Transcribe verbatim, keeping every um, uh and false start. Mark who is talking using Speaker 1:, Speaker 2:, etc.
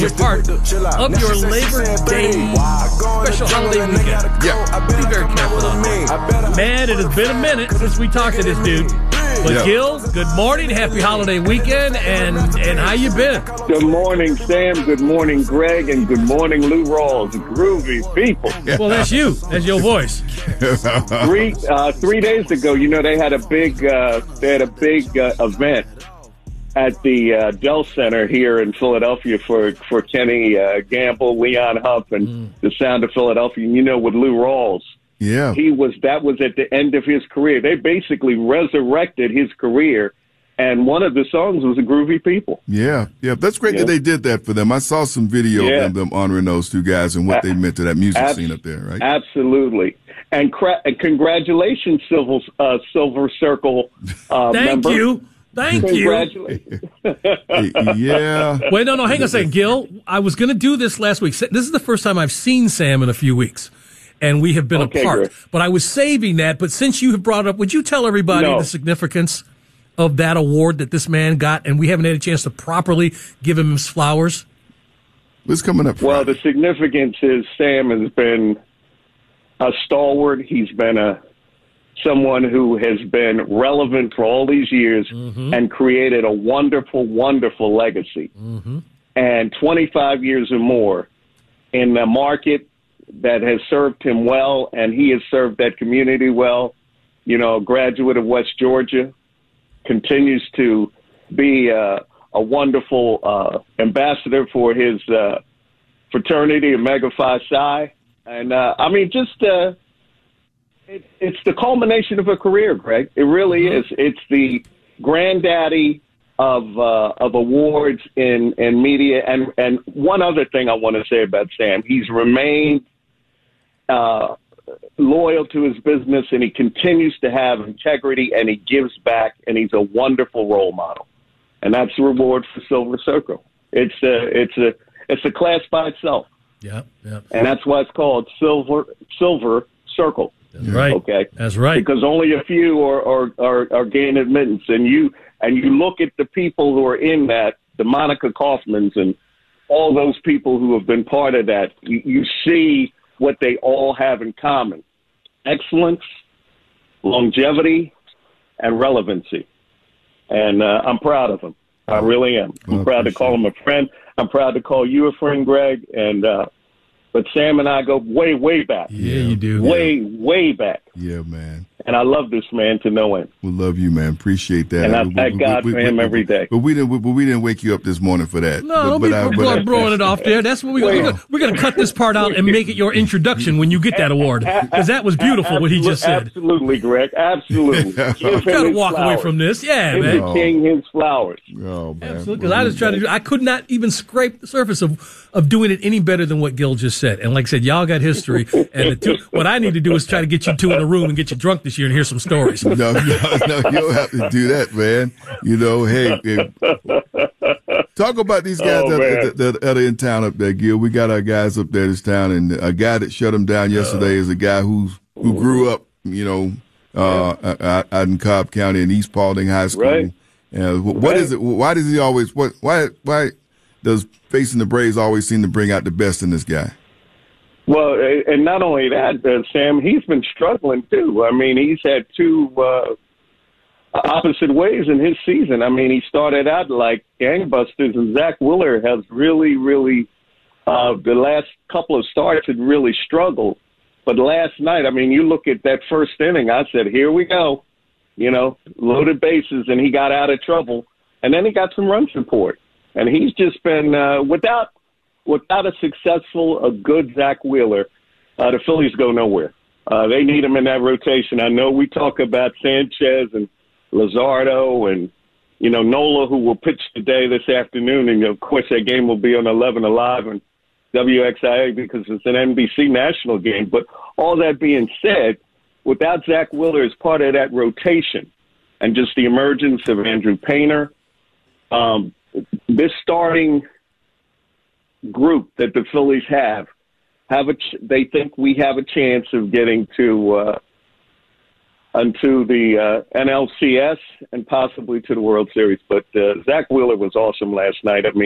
Speaker 1: You're part of your Labor Day special holiday weekend.
Speaker 2: Yeah.
Speaker 1: Be very careful out there. Man, it has been a minute since we talked to this dude. But
Speaker 2: Yeah.
Speaker 1: Gil, good morning, happy holiday weekend, and and how you been?
Speaker 3: Good morning, Sam. Good morning, Greg. And good morning, Lou Rawls. Groovy people.
Speaker 1: Well, that's you. That's your voice.
Speaker 3: Three uh, three days ago, you know, they had a big uh, they had a big uh, event at the uh, Dell Center here in Philadelphia for for Kenny uh, Gamble, Leon Huff, and mm. the Sound of Philadelphia. And, you know, with Lou Rawls.
Speaker 2: Yeah.
Speaker 3: He was that was at the end of his career. They basically resurrected his career, and one of the songs was "The Groovy People."
Speaker 2: Yeah, yeah, that's great
Speaker 3: yeah.
Speaker 2: that they did that for them. I saw some video
Speaker 3: yeah.
Speaker 2: of them, them honoring those two guys and what they meant to that music
Speaker 3: Abs-
Speaker 2: scene up there, right?
Speaker 3: Absolutely, and, cra- and congratulations, Silver uh, Silver Circle uh,
Speaker 1: Thank
Speaker 3: member.
Speaker 1: you. Thank
Speaker 3: Congratulations.
Speaker 2: you. Yeah.
Speaker 1: Wait, no, no, hang on a second, Gil. I was going to do this last week. This is the first time I've seen Sam in a few weeks. And we have been
Speaker 3: okay,
Speaker 1: apart.
Speaker 3: Great.
Speaker 1: But I was saving that. But since you have brought it up, would you tell everybody
Speaker 3: no.
Speaker 1: the significance of that award that this man got? And we haven't had a chance to properly give him his flowers.
Speaker 2: What's coming up?
Speaker 3: Well,
Speaker 2: Friday?
Speaker 3: the significance is Sam has been a stalwart. He's been a someone who has been relevant for all these years mm-hmm. and created a wonderful, wonderful legacy.
Speaker 1: Mm-hmm.
Speaker 3: And twenty-five years or more in the market that has served him well, and he has served that community well. You know, a graduate of West Georgia, continues to be uh, a wonderful uh, ambassador for his uh, fraternity, Omega Phi Psi. And, uh, I mean, just uh, it, it's the culmination of a career, Greg. It really is. It's the granddaddy of uh, of awards in, in media. And, and one other thing I want to say about Sam, he's remained Uh, loyal to his business, and he continues to have integrity, and he gives back, and he's a wonderful role model, and that's the reward for Silver Circle. It's a it's a it's a class by itself.
Speaker 1: Yeah, yeah,
Speaker 3: and that's why it's called Silver Silver Circle.
Speaker 1: That's right.
Speaker 3: Okay,
Speaker 1: that's right.
Speaker 3: Because only a few are are, are are gain admittance, and you and you look at the people who are in that, the Monica Kaufmans and all those people who have been part of that. You, you see what they all have in common: excellence, longevity, and relevancy. And uh, I'm proud of him. I really am. I'm
Speaker 2: well,
Speaker 3: proud to call him a friend. I'm proud to call you a friend, Greg. And uh, but Sam and I go way, way back.
Speaker 1: Yeah, you do.
Speaker 3: Way, yeah. way back.
Speaker 2: Yeah, man.
Speaker 3: And I love this man to no end.
Speaker 2: We love you, man. Appreciate that.
Speaker 3: And I
Speaker 2: we,
Speaker 3: thank
Speaker 2: we,
Speaker 3: God
Speaker 2: we,
Speaker 3: for
Speaker 2: we,
Speaker 3: him
Speaker 2: we,
Speaker 3: every day.
Speaker 2: But we didn't. But we didn't wake you up this morning for that.
Speaker 1: No,
Speaker 2: but,
Speaker 1: don't
Speaker 2: but
Speaker 1: be
Speaker 2: I,
Speaker 1: bro-
Speaker 2: but
Speaker 1: throwing it off there. That's what we, we're gonna we're gonna cut this part out and make it your introduction when you get that award, because that was beautiful what he just said.
Speaker 3: Absolutely, Greg. Absolutely.
Speaker 1: You gotta walk away from this, yeah,
Speaker 3: Give
Speaker 1: man.
Speaker 3: the king his flowers.
Speaker 2: Oh, man.
Speaker 1: Absolutely, because I was trying to do. I could not even scrape the surface of of doing it any better than what Gil just said. And like I said, y'all got history, and the two, what I need to do is try to get you two in a room and get you drunk this year and hear some stories.
Speaker 2: No, no, no, you don't have to do that, man. You know, hey, hey talk about these guys
Speaker 3: Oh,
Speaker 2: that, that, that are in town up there, Gil. We got our guys up there this town, and a guy that shut them down yesterday is a guy who's who grew up, you know, uh, yeah. out in Cobb County in East Paulding High School.
Speaker 3: Right.
Speaker 2: Uh, what
Speaker 3: right.
Speaker 2: is it? Why does he always? What? Why? Why does facing the Braves always seem to bring out the best in this guy?
Speaker 3: Well, and not only that, uh, Sam, he's been struggling too. I mean, he's had two uh, opposite ways in his season. I mean, he started out like gangbusters, and Zach Wheeler has really, really, uh, the last couple of starts had really struggled. But last night, I mean, you look at that first inning, I said, here we go, you know, loaded bases, and he got out of trouble. And then he got some run support. And he's just been, uh, without without a successful, a good Zach Wheeler, uh, the Phillies go nowhere. Uh, they need him in that rotation. I know we talk about Sanchez and Luzardo and, you know, Nola, who will pitch today this afternoon. And, of course, that game will be on eleven Alive and W X I A because it's an N B C national game. But all that being said, without Zach Wheeler as part of that rotation and just the emergence of Andrew Painter, um, this starting group that the Phillies have, have a ch- they think we have a chance of getting to uh, onto the uh, N L C S and possibly to the World Series. But uh, Zach Wheeler was awesome last night. I mean,